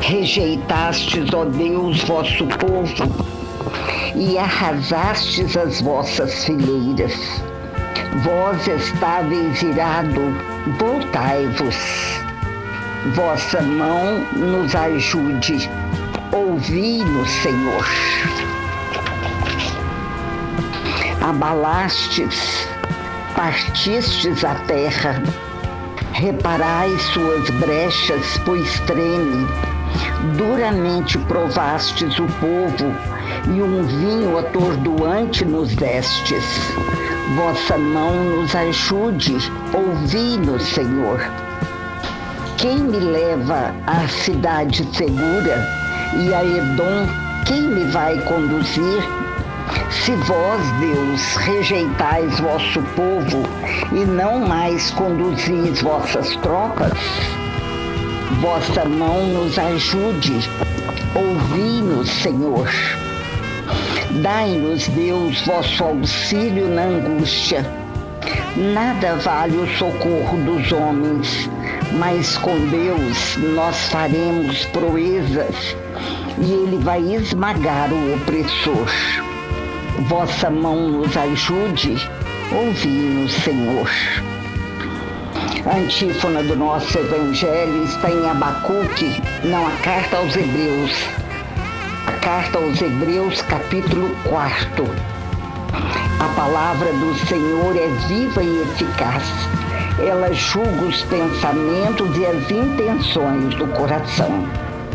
Rejeitastes, ó Deus, vosso povo, e arrasastes as vossas fileiras. Vós estáveis irado, voltai-vos. Vossa mão nos ajude. Ouvi-nos, Senhor. Abalastes, partistes a terra. Reparai suas brechas, pois treme. Duramente provastes o povo, e um vinho atordoante nos destes. Vossa mão nos ajude, ouvi-nos, Senhor. Quem me leva à cidade segura, e a Edom, quem me vai conduzir? Se vós, Deus, rejeitais vosso povo, e não mais conduzis vossas tropas, vossa mão nos ajude, ouvi-nos, Senhor. Dai-nos, Deus, vosso auxílio na angústia. Nada vale o socorro dos homens, mas com Deus nós faremos proezas, e Ele vai esmagar o opressor. Vossa mão nos ajude, ouvi-nos, Senhor. A antífona do nosso Evangelho está em Abacuque, não, a carta aos Hebreus. A carta aos Hebreus, capítulo 4. A palavra do Senhor é viva e eficaz. Ela julga os pensamentos e as intenções do coração.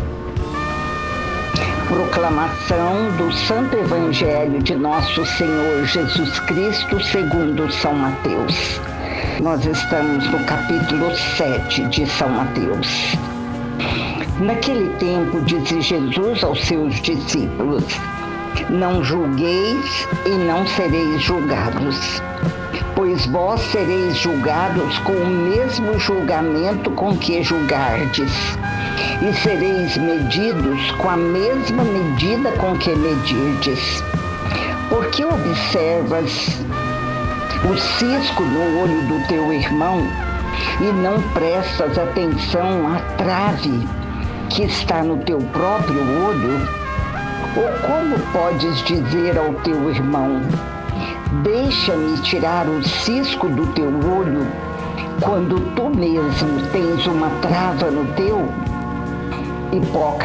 Proclamação do Santo Evangelho de nosso Senhor Jesus Cristo segundo São Mateus. Nós estamos no capítulo 7 de São Mateus. Naquele tempo, disse Jesus aos seus discípulos: não julgueis e não sereis julgados, pois vós sereis julgados com o mesmo julgamento com que julgardes, e sereis medidos com a mesma medida com que medirdes. Porque observas o cisco no olho do teu irmão e não prestas atenção à trave que está no teu próprio olho? Ou como podes dizer ao teu irmão: deixa-me tirar o cisco do teu olho, quando tu mesmo tens uma trava no teu? Hipócrita.